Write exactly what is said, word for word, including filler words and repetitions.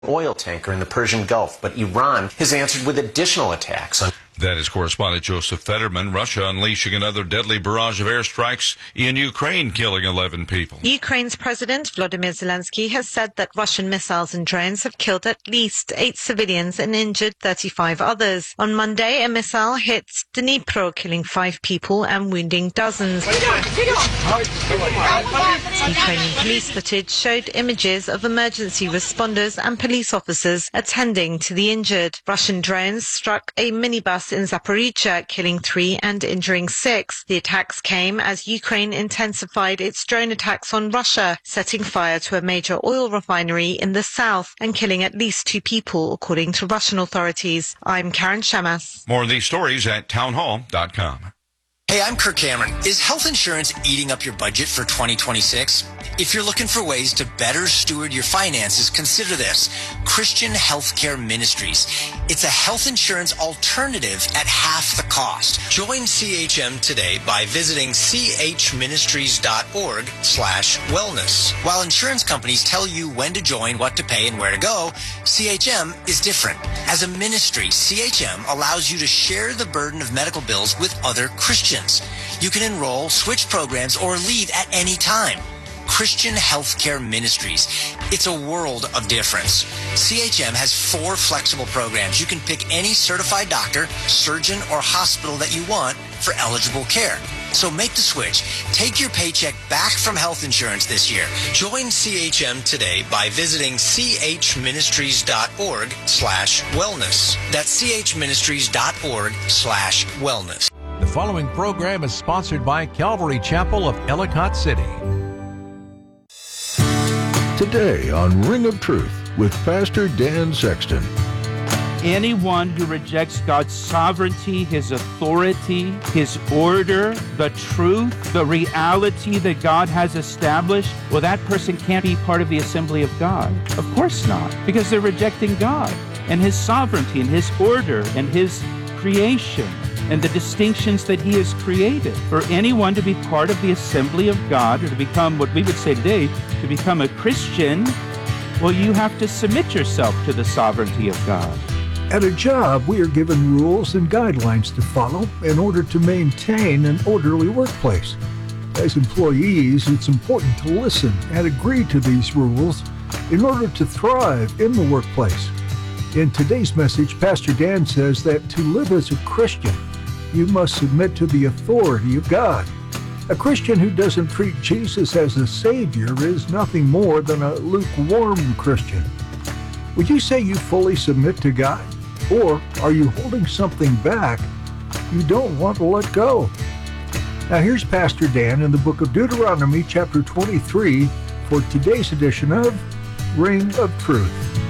oil tanker in the Persian Gulf, but Iran has answered with additional attacks on. That is correspondent Joseph Fetterman. Russia unleashing another deadly barrage of airstrikes in Ukraine, killing eleven people. Ukraine's President Volodymyr Zelensky has said that Russian missiles and drones have killed at least eight civilians and injured thirty-five others. On Monday, a missile hit Dnipro, killing five people and wounding dozens. Ukrainian police footage showed images of emergency responders and police officers attending to the injured. Russian drones struck a minibus in Zaporizhzhia, killing three and injuring six. The attacks came as Ukraine intensified its drone attacks on Russia, setting fire to a major oil refinery in the south and killing at least two people, according to Russian authorities. I'm Karen Shamas. More of these stories at townhall dot com. Hey, I'm Kirk Cameron. Is health insurance eating up your budget for twenty twenty-six? If you're looking for ways to better steward your finances, consider this. Christian Healthcare Ministries. It's a health insurance alternative at half the cost. Join C H M today by visiting chministries.org slash wellness. While insurance companies tell you when to join, what to pay, and where to go, C H M is different. As a ministry, C H M allows you to share the burden of medical bills with other Christians. You can enroll, switch programs, or leave at any time. Christian Healthcare Ministries. It's a world of difference. C H M has four flexible programs. You can pick any certified doctor, surgeon, or hospital that you want for eligible care. So make the switch. Take your paycheck back from health insurance this year. Join C H M today by visiting chministries.org slash wellness. That's chministries.org slash wellness. The following program is sponsored by Calvary Chapel of Ellicott City. Today on Ring of Truth with Pastor Dan Sexton. Anyone who rejects God's sovereignty, His authority, His order, the truth, the reality that God has established, well, that person can't be part of the assembly of God. Of course not, because they're rejecting God and His sovereignty and His order and His creation and the distinctions that He has created. For anyone to be part of the assembly of God, or to become what we would say today, to become a Christian, well, you have to submit yourself to the sovereignty of God. At a job, we are given rules and guidelines to follow in order to maintain an orderly workplace. As employees, it's important to listen and agree to these rules in order to thrive in the workplace. In today's message, Pastor Dan says that to live as a Christian, you must submit to the authority of God. A Christian who doesn't treat Jesus as a Savior is nothing more than a lukewarm Christian. Would you say you fully submit to God? Or are you holding something back you don't want to let go? Now here's Pastor Dan in the book of Deuteronomy chapter twenty-three for today's edition of Ring of Truth.